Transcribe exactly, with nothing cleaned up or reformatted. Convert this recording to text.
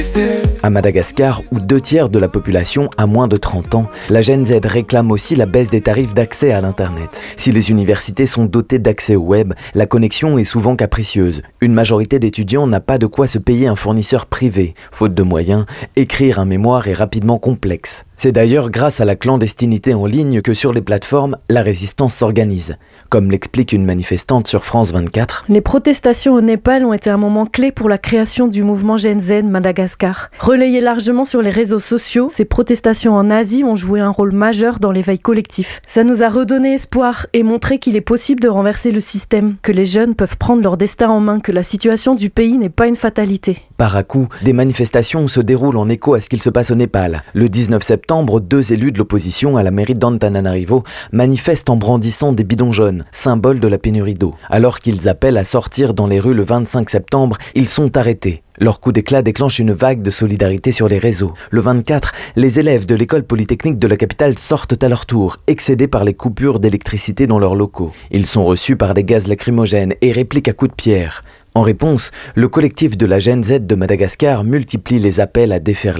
À Madagascar, où deux tiers de la population a moins de trente ans, la Gen Z réclame aussi la baisse des tarifs d'accès à l'Internet. Si les universités sont dotées d'accès au web, la connexion est souvent capricieuse. Une majorité d'étudiants n'a pas de quoi se payer un fournisseur privé. Faute de moyens, écrire un mémoire est rapidement complexe. C'est d'ailleurs grâce à la clandestinité en ligne que sur les plateformes, la résistance s'organise. Comme l'explique une manifestante sur France vingt-quatre. Les protestations au Népal ont été un moment clé pour la création du mouvement Gen Z Madagascar. Relayées largement sur les réseaux sociaux, ces protestations en Asie ont joué un rôle majeur dans l'éveil collectif. Ça nous a redonné espoir et montré qu'il est possible de renverser le système, que les jeunes peuvent prendre leur destin en main, que la situation du pays n'est pas une fatalité. Par à coup, des manifestations se déroulent en écho à ce qu'il se passe au Népal. Le dix-neuf septembre, deux élus de l'opposition à la mairie d'Antananarivo manifestent en brandissant des bidons jaunes, symbole de la pénurie d'eau. Alors qu'ils appellent à sortir dans les rues le vingt-cinq septembre, ils sont arrêtés. Leur coup d'éclat déclenche une vague de solidarité sur les réseaux. Le vingt-quatre, les élèves de l'école polytechnique de la capitale sortent à leur tour, excédés par les coupures d'électricité dans leurs locaux. Ils sont reçus par des gaz lacrymogènes et répliquent à coups de pierre. En réponse, le collectif de la Gen Z de Madagascar multiplie les appels à déferler.